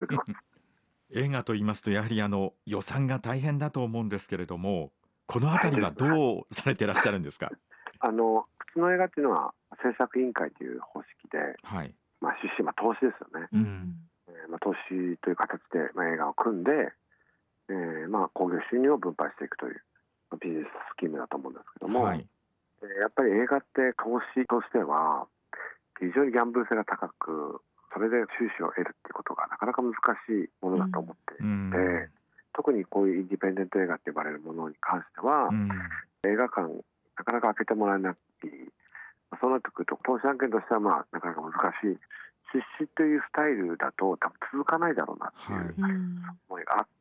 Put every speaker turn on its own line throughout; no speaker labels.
ってます。
映画と言いますとやはり予算が大変だと思うんですけれども、このあたりは
大変です。
どうされてらっしゃるんですか？
普通の映画っていうのは制作委員会という方式で、
はい。
出資、投資ですよね。投資という形で、映画を組んで、興行収入を分配していくというビジネススキームだと思うんですけども、
はい。
やっぱり映画って投資としては非常にギャンブル性が高く、それで収支を得るっていうことがなかなか難しいものだと思っていて、特にこういうインディペンデント映画って呼ばれるものに関しては、映画館なかなか開けてもらえない、そうなってくると投資案件としてはなかなか難しい、出資というスタイルだと多分続かないだろうなっていう思いがあって、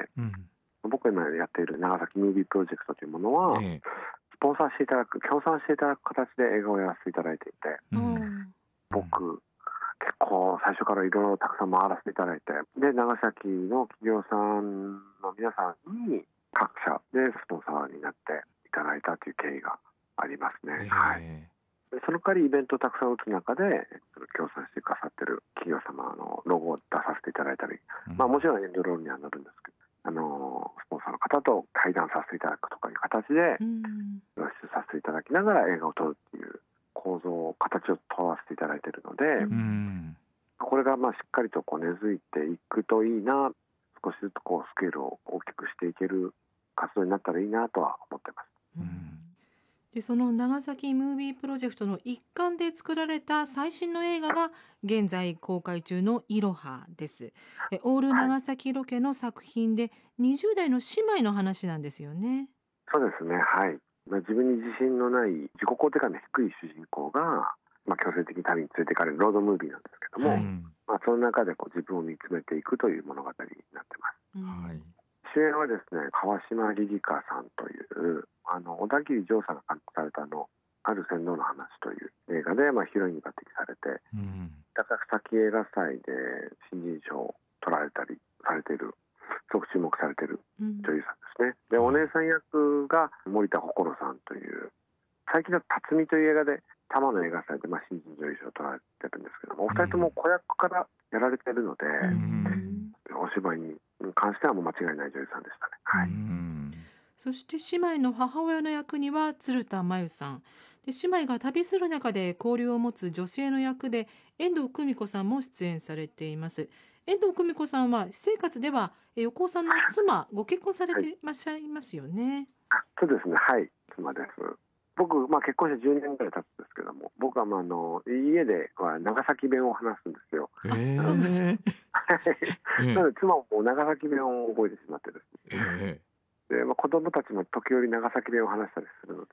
僕が今やっている長崎ムービープロジェクトというものは、スポンサーしていただく、協賛していただく形で映画をやらせていただいていて、僕結構最初からいろいろたくさん回らせていただいて、で長崎の企業さんの皆さんに各社でスポンサーになっていただいたという経緯がありますね。でその代わりイベントをたくさん打つ中で協賛してくださっている企業様のロゴを出させていただいたり、もちろんエンドロールにはなるんですけど、スポンサーの方と対談させていただくとかいう形で露出させていただきながら映画を撮るっていう構造、形を取らせていただいているので、これがしっかりと根付いていくといいな、少しずつスケールを大きくしていける活動になったらいいなとは思っています。
でその長崎ムービープロジェクトの一環で作られた最新の映画が現在公開中のいろはです。オール長崎ロケの作品で20代の姉妹の話なんですよね。
そうですね、はい。自分に自信のない自己肯定感の低い主人公が、強制的に旅に連れて行かれるロードムービーなんですけども、その中で自分を見つめていくという物語になってます。主演はですね、川島リリカさんという小田切丈さんが監督されたある船頭の話という映画で、ヒロインに抜擢されて、高崎映画祭で新人賞を取られたりされている、すごく注目されている女優さんですね。でお姉さん役が森田心さんという、最近だと辰巳という映画で玉の映画祭で新人女優賞を取られてるんですけども、お二人とも子役からやられているので、お芝居に関してはもう間違いない女優さんでしたね。
そして姉妹の母親の役には鶴田真由さんで、姉妹が旅する中で交流を持つ女性の役で遠藤久美子さんも出演されています。遠藤久美子さんは私生活では横尾さんの妻、ご結婚されていらっしゃいますよね。
そうですね、はい、妻です。僕、結婚して10年ぐらい経つんですけども、僕は家では長崎弁を話すんですよ。
そうなんです。
なので妻も長崎弁を覚えてしまってですね。で子供たちも時折長崎弁を話したりするので、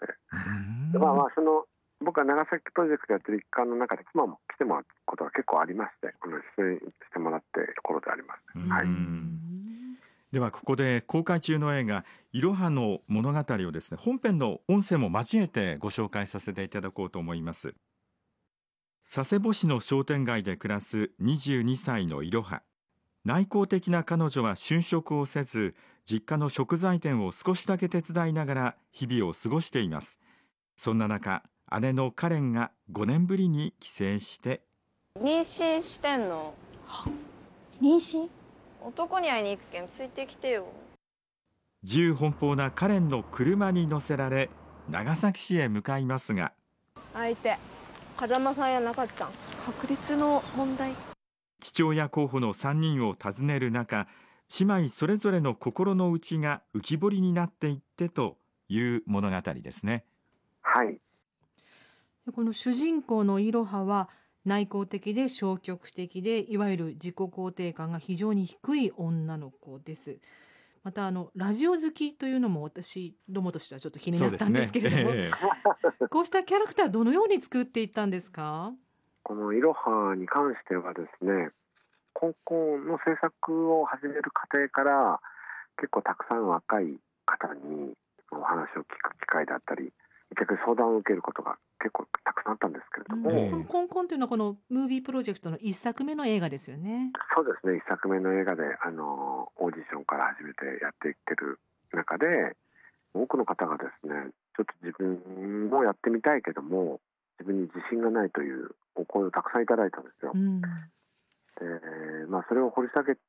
僕は長崎プロジェクトやってる一環の中で妻も来てもらうことが結構ありまして、出演してもらっているところであります。
ではここで公開中の映画いろはの物語をですね、本編の音声も交えてご紹介させていただこうと思います。佐世保市の商店街で暮らす22歳のいろは。内向的な彼女は就職をせず、実家の食材店を少しだけ手伝いながら日々を過ごしています。そんな中、姉のカレンが5年ぶりに帰省して。
妊娠してんの？
妊娠？
男に会いに行くけんついてきてよ。
自由奔放なカレンの車に乗せられ長崎市へ向かいますが、
相手風間さんやなかったん？
確率の問題。
父親候補の3人を訪ねる中、姉妹それぞれの心の内が浮き彫りになっていってという物語ですね。
はい。
この主人公のいろはは内向的で消極的で、いわゆる自己肯定感が非常に低い女の子です。またラジオ好きというのも私どもとしてはちょっと気になったんですけれども、こうしたキャラクターどのように作っていったんですか？
このいろはに関してはですね、高校の制作を始める過程から結構たくさん若い方にお話を聞く機会だったり、逆に相談を受けることが結構たくさんあったんですけれども、
コンコンというのはこのムービープロジェクトの1作目の映画ですよね。
そうですね、1作目の映画でオーディションから始めてやっていってる中で、多くの方がですね、ちょっと自分もやってみたいけども自分に自信がないというお声をたくさんいただいたんですよ。でそれを掘り下げ